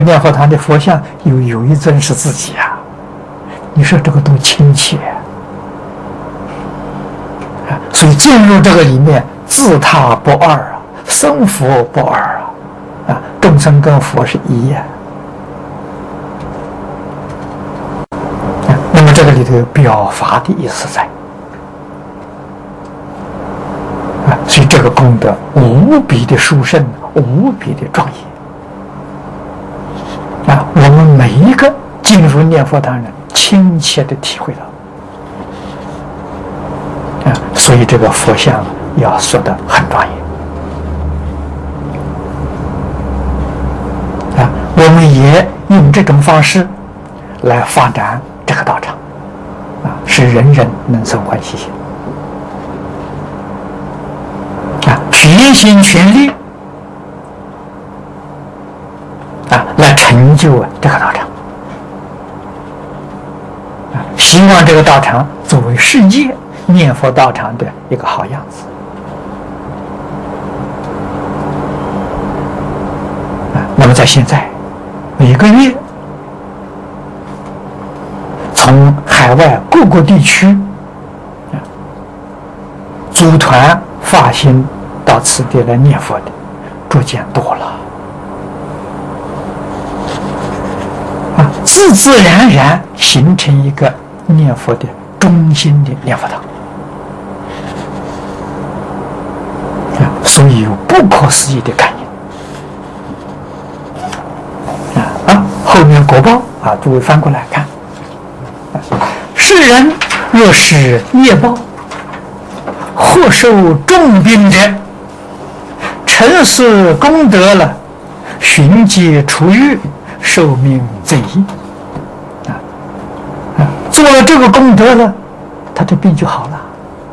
念佛堂的佛像有一尊是自己啊，你说这个多亲切啊！所以进入这个里面，自他不二啊，生佛不二啊，众生跟佛是一样。那么这个里头有表法的意思在啊，所以这个功德无比的殊胜，无比的庄严。啊，我们每一个进入念佛堂人，亲切的体会到，啊，所以这个佛像要说得很庄严，啊，我们也用这种方式来发展这个道场，啊，使人人能生欢喜心，啊，全心全力。来成就这个道场，希望这个道场作为世界念佛道场的一个好样子。那么在现在，每个月从海外各个地区组团发心到此地来念佛的，逐渐多了。自自然然形成一个念佛的中心的念佛堂，所以有不可思议的感应。后面果报啊，诸位翻过来看，世人若是业报，或受重病者，承事功德了，寻疾除欲，寿命增益。做了这个功德了，他的病就好了。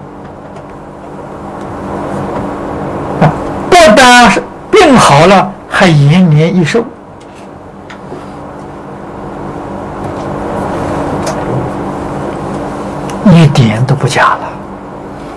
不但是病好了，还延年益寿。一点都不假了。